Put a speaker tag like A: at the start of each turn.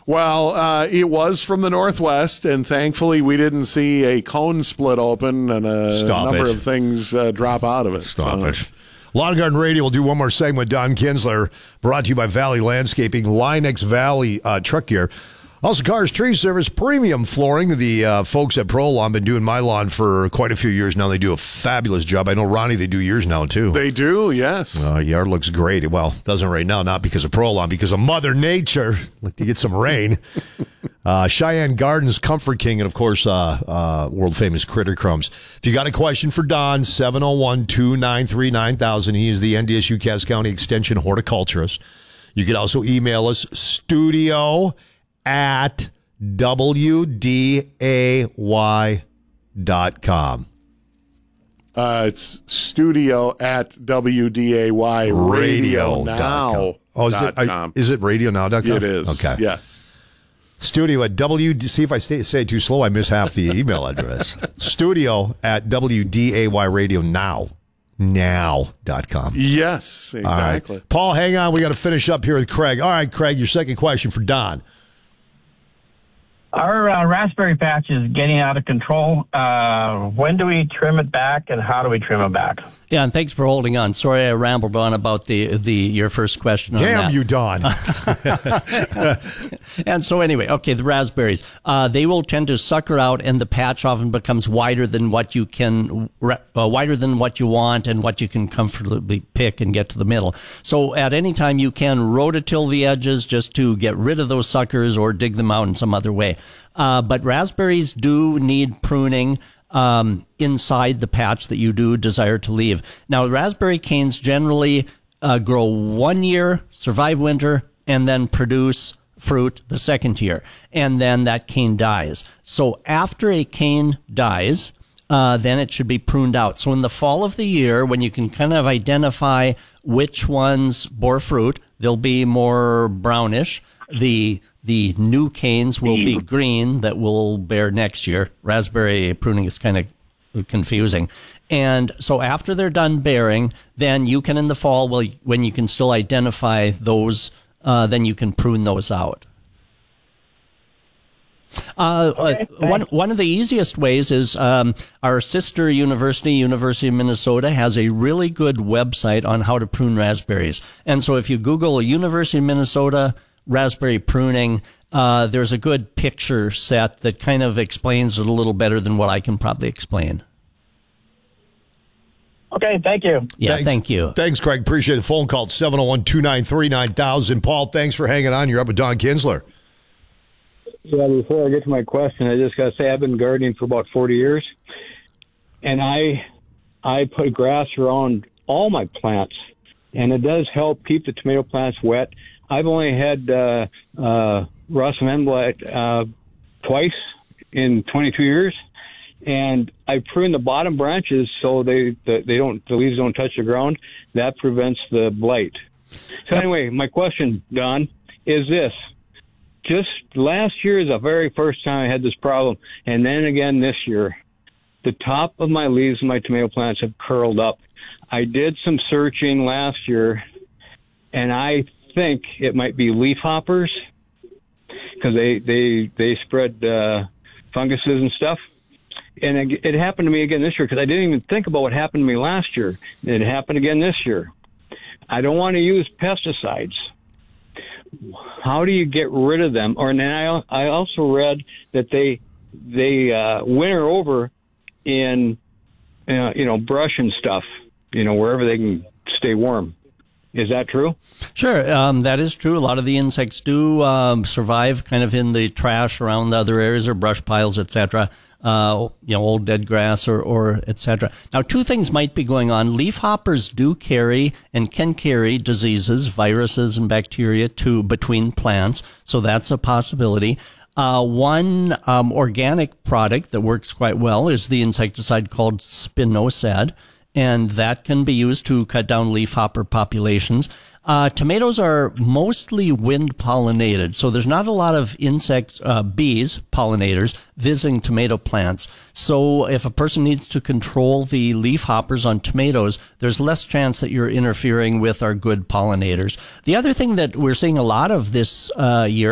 A: Well, it was from the Northwest, and thankfully we didn't see a cone split open and a number of things drop out of it.
B: Stop it. Lawn and Garden Radio will do one more segment with Don Kinsler, brought to you by Valley Landscaping, Linex Valley Truck Gear. Also, Cars Tree Service, premium flooring. The folks at Pro Lawn been doing my lawn for quite a few years now. They do a fabulous job. I know, Ronnie, they do yours now, too.
A: They do, yes.
B: Yard looks great. Well, doesn't right now, not because of Pro Lawn, because of Mother Nature. Like to get some rain. Cheyenne Gardens, Comfort King, and, of course, world-famous Critter Crumbs. If you got a question for Don, 701-293-9000. He is the NDSU Cass County Extension horticulturist. You can also email us, studio@wday.com.
A: It's studio@wdayradio.com.
B: Oh, is it radionow.com?
A: It is. Okay. Yes.
B: Studio at see if I say it too slow, I miss half the email address. studio@wdayradionow.com.
A: Yes, exactly.
B: Right. Paul, hang on. We got to finish up here with Craig. All right, Craig, your second question for Don.
C: Our raspberry patch is getting out of control. When do we trim it back, and how do we trim it back?
D: Yeah, and thanks for holding on. Sorry I rambled on about your first question.
B: Damn you, Don.
D: And so anyway, okay, the raspberries. They will tend to sucker out, and the patch often becomes wider than what you want and what you can comfortably pick and get to the middle. So at any time you can rototill the edges just to get rid of those suckers or dig them out in some other way. But raspberries do need pruning inside the patch that you do desire to leave. Now, raspberry canes generally grow 1 year, survive winter, and then produce fruit the second year. And then that cane dies. So after a cane dies, then it should be pruned out. So in the fall of the year, when you can kind of identify which ones bore fruit, they'll be more brownish. The new canes will be green that will bear next year. Raspberry pruning is kind of confusing. And so after they're done bearing, then you can in the fall, when you can still identify those, then you can prune those out. One of the easiest ways is our sister university, University of Minnesota, has a really good website on how to prune raspberries. And so if you Google University of Minnesota raspberry pruning, there's a good picture set that kind of explains it a little better than what I can probably explain.
C: Okay, thank you.
D: Yeah, thank you.
B: Thanks, Craig. Appreciate the phone call. 701-293-9000. Paul, thanks for hanging on. You're up with Don Kinsler.
E: Yeah, before I get to my question, I just got to say I've been gardening for about 40 years, and I put grass around all my plants, and it does help keep the tomato plants wet. I've only had rust and blight twice in 22 years, and I prune the bottom branches so the leaves don't touch the ground. That prevents the blight. So anyway, my question, Don, is this. Just last year is the very first time I had this problem, and then again this year. The top of my leaves of my tomato plants have curled up. I did some searching last year, and I think it might be leaf hoppers because they spread funguses and stuff. And it happened to me again this year because I didn't even think about what happened to me last year. It happened again this year. I don't want to use pesticides. How do you get rid of them? Or now I also read that they winter over in brush and stuff, wherever they can stay warm. Is that true?
D: Sure, that is true. A lot of the insects do survive kind of in the trash around the other areas or brush piles, etc. Old dead grass or etc. Now, two things might be going on. Leaf hoppers do carry and can carry diseases, viruses, and bacteria between plants, so that's a possibility. One organic product that works quite well is the insecticide called spinosad, and that can be used to cut down leafhopper populations. Tomatoes are mostly wind pollinated, so there's not a lot of insects, bees, pollinators, visiting tomato plants. So if a person needs to control the leafhoppers on tomatoes, there's less chance that you're interfering with our good pollinators. The other thing that we're seeing a lot of this year